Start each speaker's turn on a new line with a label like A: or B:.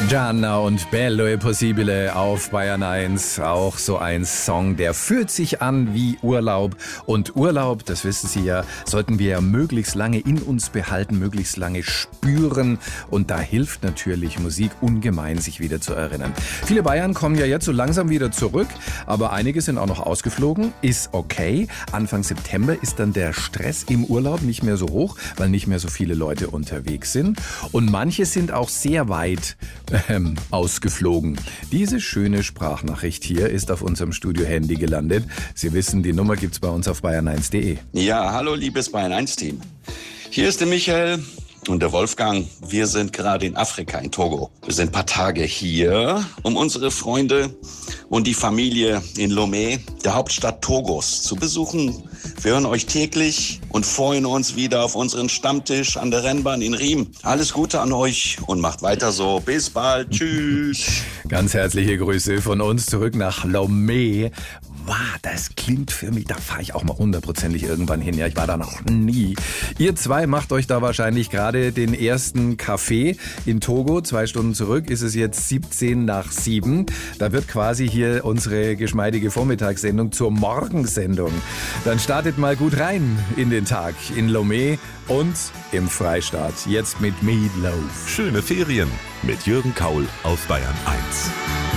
A: Gianna und Bello e Possibile auf Bayern 1. Auch so ein Song, der fühlt sich an wie Urlaub. Und Urlaub, das wissen Sie ja, sollten wir ja möglichst lange in uns behalten, möglichst lange spüren. Und da hilft natürlich Musik ungemein, sich wieder zu erinnern. Viele Bayern kommen ja jetzt so langsam wieder zurück, aber einige sind auch noch ausgeflogen. Ist okay. Anfang September ist dann der Stress im Urlaub nicht mehr so hoch, weil nicht mehr so viele Leute unterwegs sind. Und manche sind auch sehr weit ausgeflogen. Diese schöne Sprachnachricht hier ist auf unserem Studio-Handy gelandet. Sie wissen, die Nummer gibt's bei uns auf bayern1.de.
B: Ja, hallo liebes Bayern1-Team. Hier ist der Michael und der Wolfgang. Wir sind gerade in Afrika, in Togo. Wir sind ein paar Tage hier, um unsere Freunde und die Familie in Lomé, der Hauptstadt Togos, zu besuchen. Wir hören euch täglich und freuen uns wieder auf unseren Stammtisch an der Rennbahn in Riem. Alles Gute an euch und macht weiter so. Bis bald. Tschüss.
A: Ganz herzliche Grüße von uns zurück nach Lomé. Wow, das klingt für mich, da fahre ich auch mal hundertprozentig irgendwann hin. Ja, ich war da noch nie. Ihr zwei macht euch da wahrscheinlich gerade den ersten Kaffee in Togo. 2 Stunden zurück ist es jetzt 7:17. Da wird quasi hier unsere geschmeidige Vormittagssendung zur Morgensendung. Dann startet mal gut rein in den Tag in Lomé und im Freistaat. Jetzt mit Meatloaf.
C: Schöne Ferien mit Jürgen Kaul auf Bayern 1.